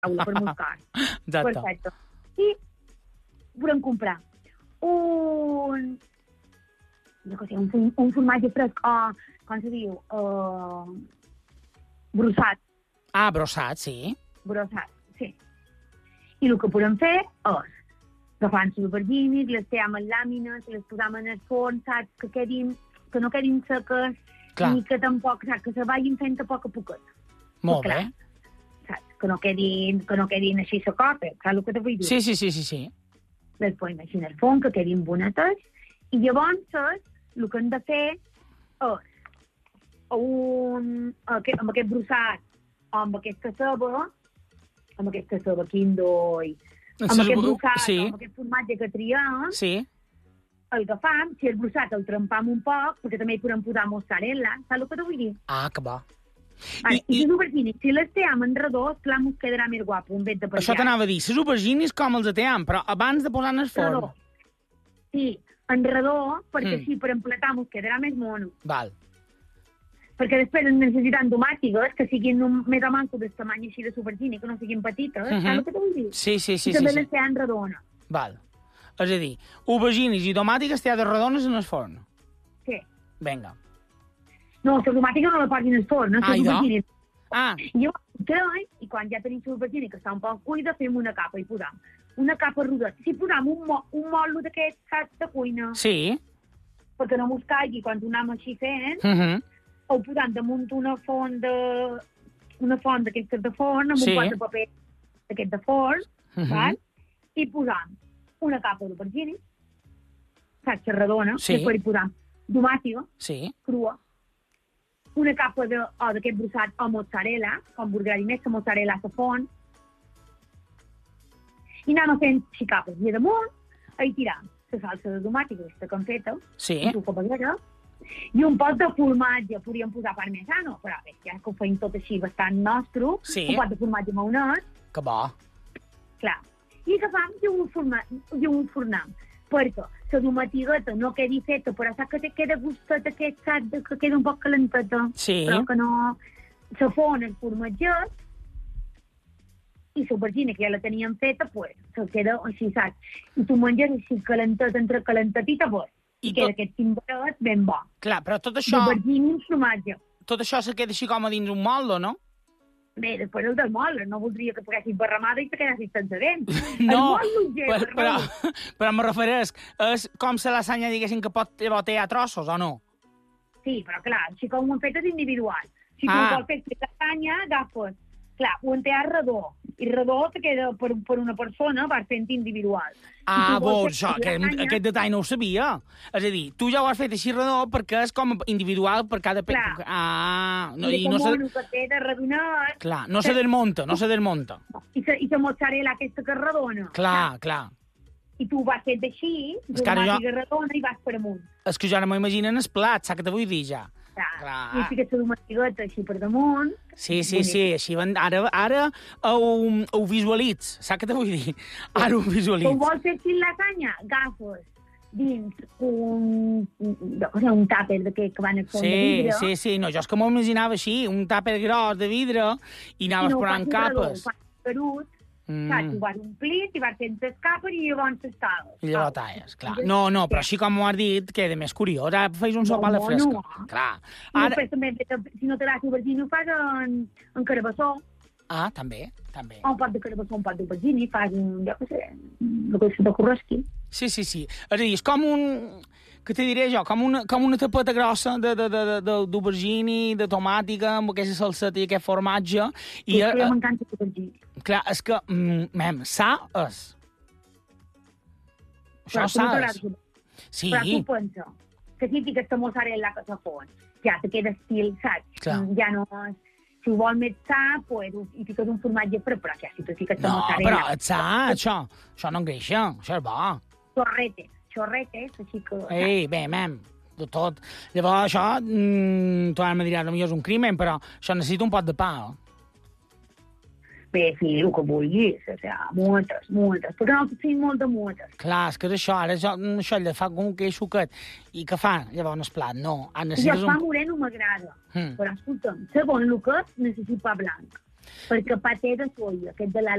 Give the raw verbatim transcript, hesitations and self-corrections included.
taula per moscar. Exacte. Perfecte. I podem comprar un... no sé, un, un formatge fresc, o, com se diu, uh, brossat. Ah, brossat, sí. Brossat, sí. I el que podem fer és agafar les aubergines, les team en làmines, les posam en el forn, saps? Que, quedin, que no quedin seques, clar. ni que tampoc, saps? Que se vagin fent a poc a poquet. Molt bé. Saps? Que no quedin, que no quedin així secotes, saps el que te vull dir? Sí, sí, sí, sí, sí. Les posem així en el forn, que quedin bonetes, i llavors el que hem de fer és un, aquest, amb aquest brossat, o amb aquesta ceba, amb aquesta ceba Kinder, amb Ses... aquest brossat, sí. o amb aquest formatge que triem, sí. el agafam, si el brossat el trempam un poc, perquè també hi podem posar mozzarella, saps el que te vull dir? Ah, que bo. Vale, I, I, i les aubergines, si les team en redós, clar, mos quedarà més guapo, en vez de penjar. Això t'anava a dir, les aubergines com els ateam, però abans de posar en el forn. Redó. Sí, en redó, perquè Mm. així per empletar mos quedarà més mono. Val. Perquè després necessitem tomàtiques que siguin un, més o menys del tamany així de aubergine, que no siguin petites, Mhm. saps el que te vull dir? Sí, sí, sí. I també sí, les sí. team redona. Val. És a dir, aubergines i tomàtiques teades redones en el forn. Sí. Vinga. No, la tomàtica no la posin al forn, no? Ah, i Les no? aubergines. Ah, I llavors, crec, i quan ja tenim l'aubergine que està un poc cuida, fem una capa i posam una capa rodeta. Si posam un, mo un molo d'aquests sacs de cuina, sí. perquè no mos caigui quan ho anem així fent, Uh -huh. o posant damunt una font de... una font d'aquestes de forn, amb Sí. un pot de paper d'aquest de forn, Uh -huh. val? I posam una capa d'aubergine, saps, redona, Sí. després hi posam tomàtica, Sí. crua, una capa de, o d'aquest brossat o mozzarella, com vulgueu més, que mozzarella a la font, i anem fent així capes. I a damunt, hi tiram la salsa de tomàtica, aquesta que hem feta, Sí. un suc pagadera, i un pot de formatge, podríem posar parmesano, però bé, ja que ho feim tot així bastant nostre, Sí. un pot de formatge maonès, Que bo. clar. I agafam i ho, forma, i ho fornam, perquè la tomatigueta no quedi feta, però saps que te queda gustet aquest sac de que queda un poc calenteta, Sí. però que no... Se fon el formatget i l'aubergina, que ja la teníem feta, pues, se queda així, saps? I tu menges així calentet, entre calentetita, pues, I i queda tot- aquest timbret ben bo. Clar, però tot això, Aubergina i formatge. tot això se queda així com a dins un moldo, no? Bé, després el del molle, no voldria que poguessis barramada i te quedassis sense dents. No, el molle, però, però, però me refereix, és com se lasanya, diguéssim, que pot botar a trossos, o no? Sí, però clar, així com ho han fet és individual. Si tu Ah. vols fer la canya, agafes. Clar, ho enteas redó. I redó te queda per, per una persona, vas fent individual. Ah, Si tu vols vols, fer això, que lasanya, aquest detall no ho sabia. És a dir, tu ja ho has fet així redó perquè és com individual per cada... pe- Clar. Ah, no, i i no se... mono que queda redonat. Clar, no se desmunta, no se desmunta. I la, i la mozzarella aquesta que és redona. Clar, clar. I tu ho vas fent així, És que ara jo- tomàtica redona, i vas per amunt. És que jo ara m'ho imagino en el plat, saps què te vull dir, ja? Clar. Clar. I fiques la tomatigueta així per damunt. Sí, sí, sí, així van... Ara, ara ho, ho visualitz, saps què te vull dir? Ara ho Tu visualitz. vols fer així lasanya? Agafes dins un, no sé, un tàper d'aquest que van al fons de Sí, vidre. sí, sí, no, jo és que m'ho imaginava així, un tàper gros de vidre i i anaves no ho posant facis redó, capes. ho fas carut, Mm. saps? Ho vas omplir, i vas fent les capes i llavors les tales. I llavors talles, clar. No, no, però així com m'ho has dit, queda més curiós. Ara feis un sopar a la No, fresca. no. Clar. I Ara... després també, si no t'agrada l'aubergine, ho fas en, en carabassó, Ah, també, també. o un pot de carabassó, un pot d'aubergine, i fas un, jo què sé, el que se t'ocorresqui. Sí, sí, sí. És a dir, és com un... Què te diré jo? Com una, com una tapeta grossa de, de, de, de, d'aubergine, de tomàtica, amb aquesta salseta i aquest formatge. I, I eh, que m'encanta l'aubergine. clar, és que, mm, mem, sa és. Això Però tu sa no és. t'agrada. Sí, Però tu pensa que si fiques la mozzarella que se fon, ja te queda estil, saps? Clar. Ja no és... Si ho vols més sa, pues, hi fiques un formatge, però, però ja, si tu fiques la no, mozzarella... però et sa, això. Això no engreixa, això és bo. Chorrete, chorrete, així que... Ei, bé, mem, de tot. Llavors, això, mm, tu ara me diràs, potser és un crimen, però això necessita un pot de pa, eh? Bé, sí, el que vulguis, o sigui, moltes, moltes, perquè nosaltres tenim molt de moltes. Clar, és que és això, ara jo, això ell fa com que és suquet. I què fa? Llavors, no és plat, no. Ah, I el necessites pa un... moreno m'agrada, Mm. però escolta'm, segon el que és, necessito pa blanc, perquè pa té de soia, aquest de la